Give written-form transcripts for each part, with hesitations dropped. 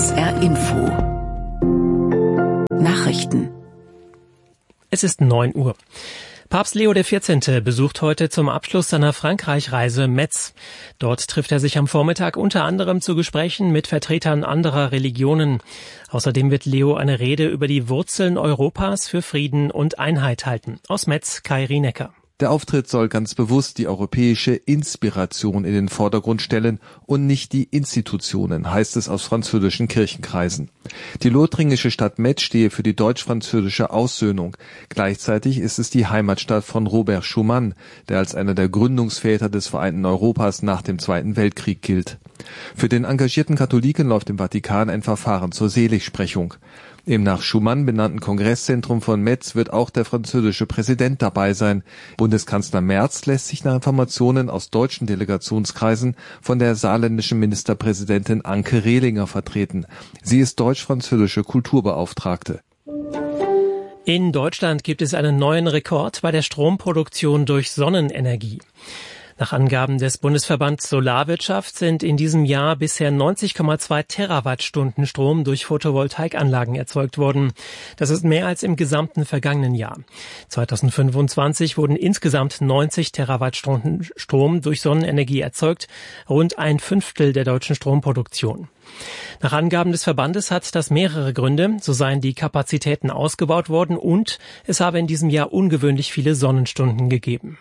SR Info. Nachrichten. Es ist 9 Uhr. Papst Leo XIV. Besucht heute zum Abschluss seiner Frankreich-Reise Metz. Dort trifft er sich am Vormittag unter anderem zu Gesprächen mit Vertretern anderer Religionen. Außerdem wird Leo eine Rede über die Wurzeln Europas für Frieden und Einheit halten. Aus Metz, Kai Rienecker. Der Auftritt soll ganz bewusst die europäische Inspiration in den Vordergrund stellen und nicht die Institutionen, heißt es aus französischen Kirchenkreisen. Die lothringische Stadt Metz stehe für die deutsch-französische Aussöhnung. Gleichzeitig ist es die Heimatstadt von Robert Schuman, der als einer der Gründungsväter des vereinten Europas nach dem Zweiten Weltkrieg gilt. Für den engagierten Katholiken läuft im Vatikan ein Verfahren zur Seligsprechung. Im nach Schuman benannten Kongresszentrum von Metz wird auch der französische Präsident dabei sein. Bundeskanzler Merz lässt sich nach Informationen aus deutschen Delegationskreisen von der saarländischen Ministerpräsidentin Anke Rehlinger vertreten. Sie ist deutsch-französische Kulturbeauftragte. In Deutschland gibt es einen neuen Rekord bei der Stromproduktion durch Sonnenenergie. Nach Angaben des Bundesverbands Solarwirtschaft sind in diesem Jahr bisher 90,2 Terawattstunden Strom durch Photovoltaikanlagen erzeugt worden. Das ist mehr als im gesamten vergangenen Jahr. 2025 wurden insgesamt 90 Terawattstunden Strom durch Sonnenenergie erzeugt, rund 1/5 der deutschen Stromproduktion. Nach Angaben des Verbandes hat das mehrere Gründe. So seien die Kapazitäten ausgebaut worden und es habe in diesem Jahr ungewöhnlich viele Sonnenstunden gegeben.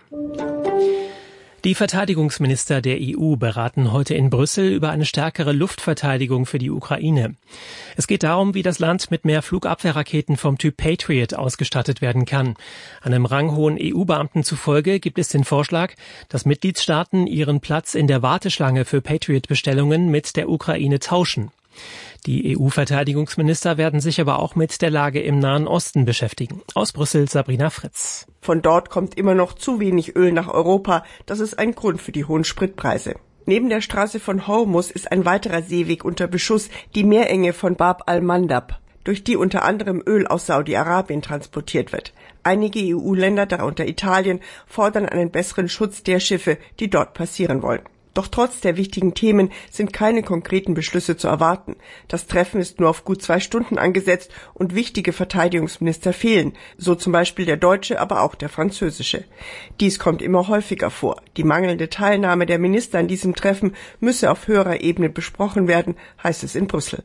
Die Verteidigungsminister der EU beraten heute in Brüssel über eine stärkere Luftverteidigung für die Ukraine. Es geht darum, wie das Land mit mehr Flugabwehrraketen vom Typ Patriot ausgestattet werden kann. Einem ranghohen EU-Beamten zufolge gibt es den Vorschlag, dass Mitgliedstaaten ihren Platz in der Warteschlange für Patriot-Bestellungen mit der Ukraine tauschen. Die EU-Verteidigungsminister werden sich aber auch mit der Lage im Nahen Osten beschäftigen. Aus Brüssel Sabrina Fritz. Von dort kommt immer noch zu wenig Öl nach Europa. Das ist ein Grund für die hohen Spritpreise. Neben der Straße von Hormuz ist ein weiterer Seeweg unter Beschuss, die Meerenge von Bab al-Mandab, durch die unter anderem Öl aus Saudi-Arabien transportiert wird. Einige EU-Länder, darunter Italien, fordern einen besseren Schutz der Schiffe, die dort passieren wollen. Doch trotz der wichtigen Themen sind keine konkreten Beschlüsse zu erwarten. Das Treffen ist nur auf gut 2 Stunden angesetzt und wichtige Verteidigungsminister fehlen, so zum Beispiel der deutsche, aber auch der französische. Dies kommt immer häufiger vor. Die mangelnde Teilnahme der Minister an diesem Treffen müsse auf höherer Ebene besprochen werden, heißt es in Brüssel.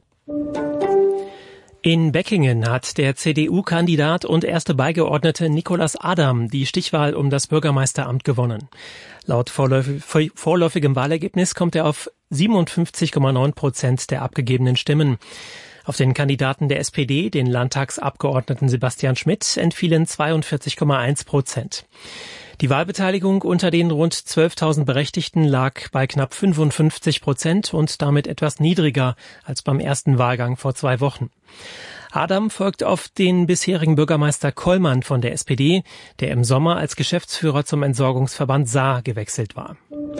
In Beckingen hat der CDU-Kandidat und erste Beigeordnete Nicolas Adam die Stichwahl um das Bürgermeisteramt gewonnen. Laut vorläufigem Wahlergebnis kommt er auf 57,9% der abgegebenen Stimmen. Auf den Kandidaten der SPD, den Landtagsabgeordneten Sebastian Schmidt, entfielen 42,1%. Die Wahlbeteiligung unter den rund 12.000 Berechtigten lag bei knapp 55% und damit etwas niedriger als beim ersten Wahlgang vor 2 Wochen. Adam folgt auf den bisherigen Bürgermeister Kollmann von der SPD, der im Sommer als Geschäftsführer zum Entsorgungsverband Saar gewechselt war.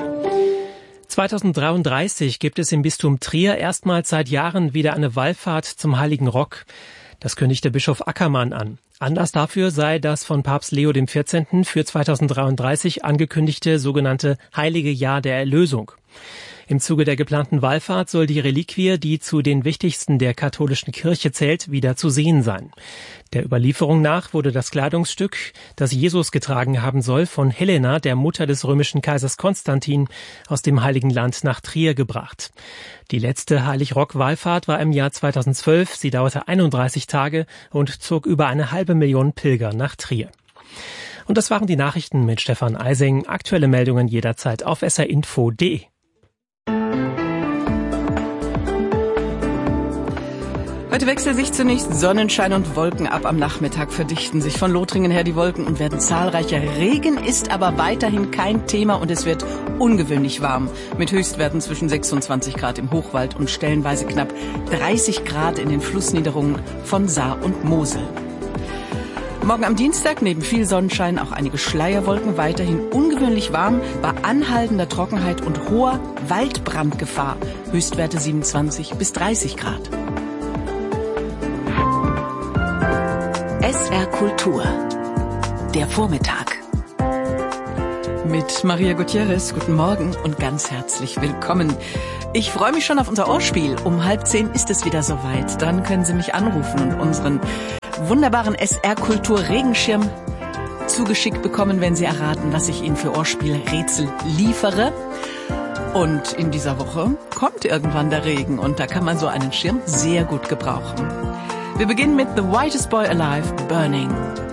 2033 gibt es im Bistum Trier erstmals seit Jahren wieder eine Wallfahrt zum Heiligen Rock. Das kündigte Bischof Ackermann an. Anlass dafür sei das von Papst Leo XIV. Für 2033 angekündigte sogenannte Heilige Jahr der Erlösung. Im Zuge der geplanten Wallfahrt soll die Reliquie, die zu den wichtigsten der katholischen Kirche zählt, wieder zu sehen sein. Der Überlieferung nach wurde das Kleidungsstück, das Jesus getragen haben soll, von Helena, der Mutter des römischen Kaisers Konstantin, aus dem Heiligen Land nach Trier gebracht. Die letzte Heilig-Rock-Wallfahrt war im Jahr 2012. Sie dauerte 31 Tage und zog über 500.000 Pilger nach Trier. Und das waren die Nachrichten mit Stefan Eising. Aktuelle Meldungen jederzeit auf srinfo.de. Heute wechseln sich zunächst Sonnenschein und Wolken ab. Am Nachmittag verdichten sich von Lothringen her die Wolken und werden zahlreicher. Regen ist aber weiterhin kein Thema und es wird ungewöhnlich warm. Mit Höchstwerten zwischen 26 Grad im Hochwald und stellenweise knapp 30 Grad in den Flussniederungen von Saar und Mosel. Morgen am Dienstag neben viel Sonnenschein auch einige Schleierwolken, weiterhin ungewöhnlich warm, bei anhaltender Trockenheit und hoher Waldbrandgefahr. Höchstwerte 27 bis 30 Grad. SR Kultur. Der Vormittag. Mit Maria Gutierrez, guten Morgen und ganz herzlich willkommen. Ich freue mich schon auf unser Ohrspiel. Um 9:30 ist es wieder soweit. Dann können Sie mich anrufen und unseren wunderbaren SR-Kultur-Regenschirm zugeschickt bekommen, wenn Sie erraten, was ich Ihnen für Ohrspielrätsel liefere. Und in dieser Woche kommt irgendwann der Regen und da kann man so einen Schirm sehr gut gebrauchen. Wir beginnen mit The Whitest Boy Alive, Burning.